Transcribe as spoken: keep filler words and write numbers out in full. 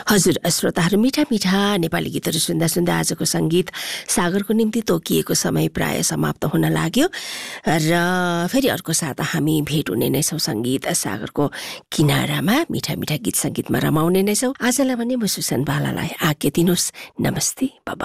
हजुर श्रोताहरू, मिठा मिठा नेपाली गीतहरू सुन्दा सुन्दा आजको सङ्गीत सागरको निम्ति तोकिएको समय प्राय समाप्त हुन लाग्यो र फेरि अर्को साता हामी भेट हुने नै छौँ सङ्गीत सागरको किनारामा मिठा मिठा गीत सङ्गीतमा रमाउने नै छौँ। आजलाई भने म सुसन बालालाई आज्ञा दिनुहोस्। नमस्ते, बाबा।